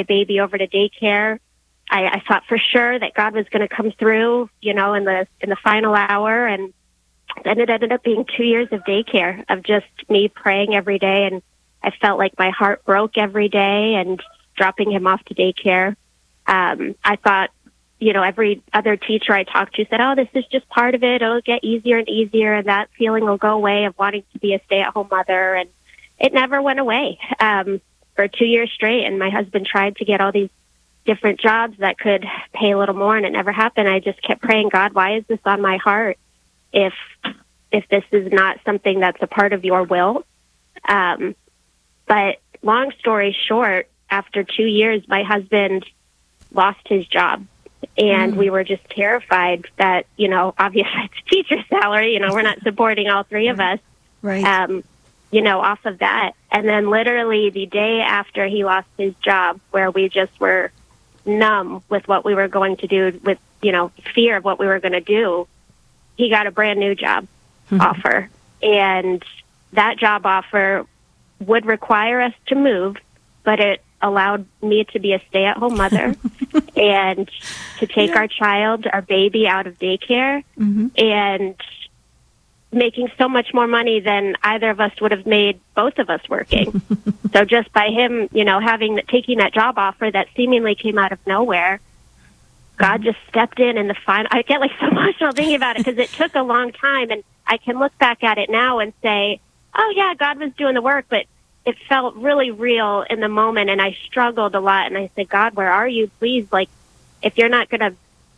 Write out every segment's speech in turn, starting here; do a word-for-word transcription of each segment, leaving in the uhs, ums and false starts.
baby over to daycare. I, I thought for sure that God was going to come through, you know, in the in the final hour, and then it ended up being two years of daycare, of just me praying every day, and I felt like my heart broke every day, and dropping him off to daycare. Um, I thought, you know, every other teacher I talked to said, oh, this is just part of it. It'll get easier and easier, and that feeling will go away of wanting to be a stay-at-home mother, and it never went away um, for two years straight, and my husband tried to get all these different jobs that could pay a little more, and it never happened. I just kept praying, God, why is this on my heart if if this is not something that's a part of your will? Um, but long story short, after two years, my husband lost his job, and mm. we were just terrified that, you know, obviously it's a teacher's salary, you know, we're not supporting all three of us, right? Um, you know, off of that. And then literally the day after he lost his job, where we just were numb with what we were going to do, with, you know, fear of what we were going to do, he got a brand new job mm-hmm. offer. And that job offer would require us to move, but it allowed me to be a stay-at-home mother and to take yeah. our child, our baby, out of daycare, mm-hmm. and making so much more money than either of us would have made, both of us working. So just by him, you know, having taking that job offer that seemingly came out of nowhere, God just stepped in in the final. I get like so emotional thinking about it, because it took a long time, and I can look back at it now and say, oh yeah, God was doing the work, but it felt really real in the moment, and I struggled a lot, and I said, God, where are you? Please, like, if you're not going to,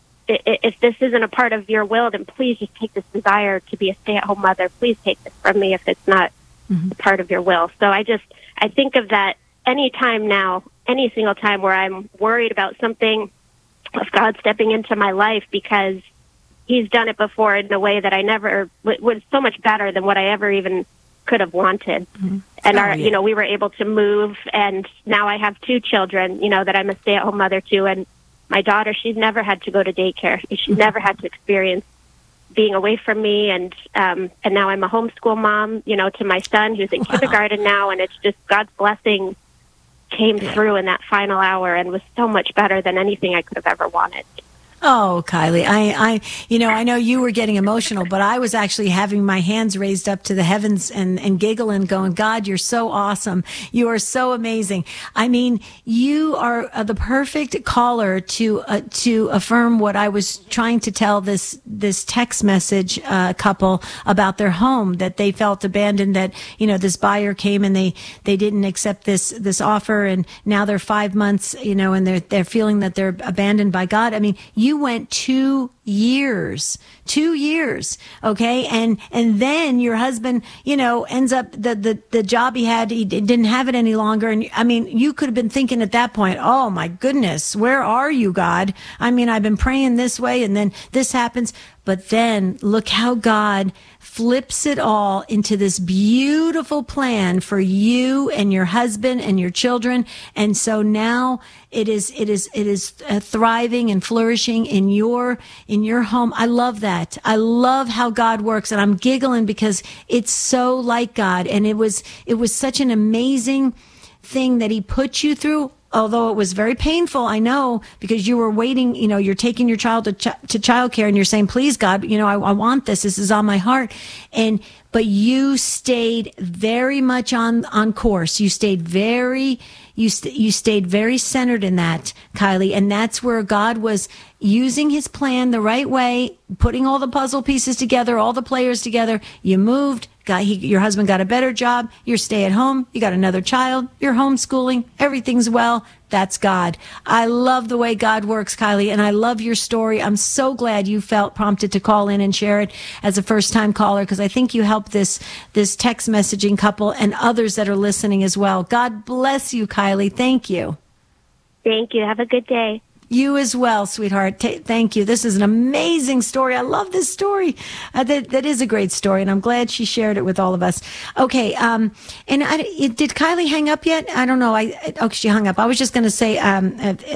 if this isn't a part of your will, then please just take this desire to be a stay-at-home mother. Please take this from me if it's not mm-hmm. a part of your will. So I just, I think of that any time now, any single time where I'm worried about something, of God stepping into my life, because he's done it before in a way that I never, was so much better than what I ever even could have wanted. Mm-hmm. And oh, our, yeah. you know, we were able to move, and now I have two children, you know, that I'm a stay-at-home mother to, and my daughter, she's never had to go to daycare. She's mm-hmm. never had to experience being away from me, and um, and now I'm a homeschool mom, you know, to my son who's in wow. kindergarten now, and it's just God's blessing came yeah. through in that final hour and was so much better than anything I could have ever wanted. Oh, Kylie, I, I, you know, I know you were getting emotional, but I was actually having my hands raised up to the heavens and, and giggling, going, God, you're so awesome. You are so amazing. I mean, you are uh, the perfect caller to, uh, to affirm what I was trying to tell this, this text message, uh, couple about their home, that they felt abandoned, that, you know, this buyer came and they, they didn't accept this, this offer. And now they're five months, you know, and they're, they're feeling that they're abandoned by God. I mean, you You went two years, two years. Okay. And, and then your husband, you know, ends up the, the, the job he had, he didn't have it any longer. And I mean, you could have been thinking at that point, oh my goodness, where are you, God? I mean, I've been praying this way, and then this happens. But then look how God flips it all into this beautiful plan for you and your husband and your children. And so now it is, it is, it is uh, thriving and flourishing in your, in your home. I love that. I love how God works, and I'm giggling because it's so like God. And it was, it was such an amazing thing that he put you through. Although it was very painful, I know, because you were waiting, you know, you're taking your child to, ch- to childcare, and you're saying, please, God, you know, I, I want this. This is on my heart. And, but you stayed very much on, on course. You stayed very, you, st- you stayed very centered in that, Kylie. And that's where God was using his plan the right way, putting all the puzzle pieces together, all the players together. You moved. Got, he, your husband got a better job. You're stay at home. You got another child. You're homeschooling. Everything's well. That's God. I love the way God works, Kylie, and I love your story. I'm so glad you felt prompted to call in and share it as a first-time caller, because I think you helped this this text messaging couple and others that are listening as well. God bless you, Kylie. Thank you. Thank you. Have a good day. You as well, sweetheart. T- thank you. This is an amazing story. I love this story. Uh, that that is a great story, and I'm glad she shared it with all of us. Okay, um, and I, it, did Kylie hang up yet? I don't know. I oh, she hung up. I was just going to say, um,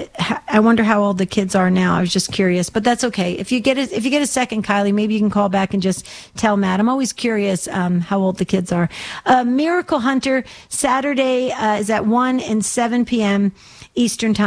I wonder how old the kids are now. I was just curious, but that's okay. If you get a, if you get a second, Kylie, maybe you can call back and just tell Matt. I'm always curious um, how old the kids are. Uh, Miracle Hunter Saturday uh, is at one and seven p.m. Eastern Time.